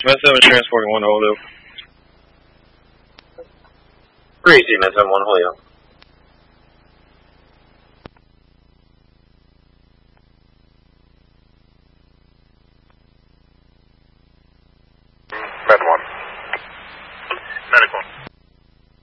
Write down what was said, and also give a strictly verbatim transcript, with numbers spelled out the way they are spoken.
Med seven transporting one Julio. three eighteen, Med seven, one Julio.